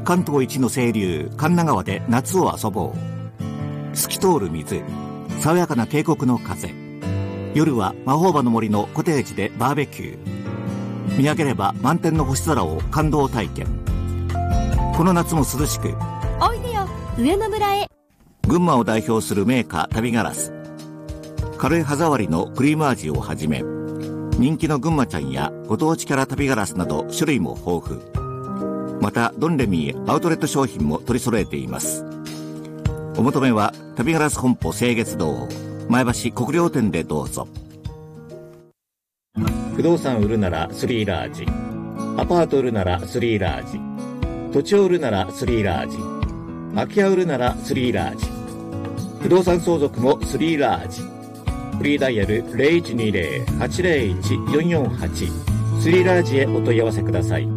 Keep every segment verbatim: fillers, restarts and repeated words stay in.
関東一の清流神流川で夏を遊ぼう。透き通る水、爽やかな渓谷の風。夜は魔法場の森のコテージでバーベキュー。見上げれば満天の星空を感動体験。この夏も涼しくおいでよ上野村へ。 群馬を代表するメーカー旅ガラス。軽い歯触りのクリーム味をはじめ、人気の群馬ちゃんやご当地キャラ旅ガラスなど種類も豊富。またドンレミーアウトレット商品も取り揃えています。お求めは旅ガラス本舗清月堂前橋国領店でどうぞ。不動産売るならスリーラージ、アパート売るならスリーラージ、土地を売るならスリーラージ、空き家売るならスリーラージ、不動産相続もスリーラージ。フリーダイヤル ゼロいちにゼロ はちゼロいち よんよんはち スリーラージへお問い合わせください。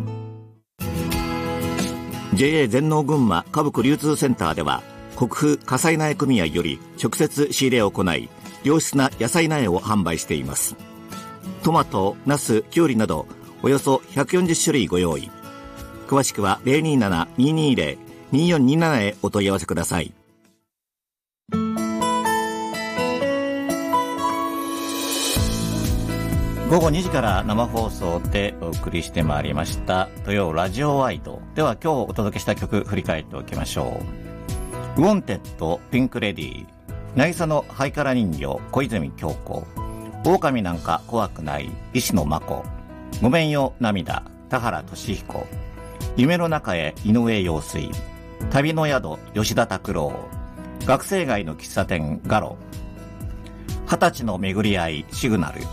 ジェイエー 全農群馬花福流通センターでは国府火災苗組合より直接仕入れを行い、良質な野菜苗を販売しています。トマト、ナス、キュウリなどおよそひゃくよんじゅっしゅるいご用意。詳しくは ゼロにーなな にーにーゼロ にーよんにーなな へお問い合わせください。午後にじから生放送でお送りしてまいりました土曜ラジオワイドでは、今日お届けした曲振り返っておきましょう。ウォンテッド、ピンクレディー、渚のハイカラ人形、小泉京子、狼なんか怖くない、石野真子、ごめんよ涙、田原俊彦、夢の中へ井上陽水、旅の宿吉田拓郎、学生街の喫茶店ガロ、二十歳の巡り合いシグナル、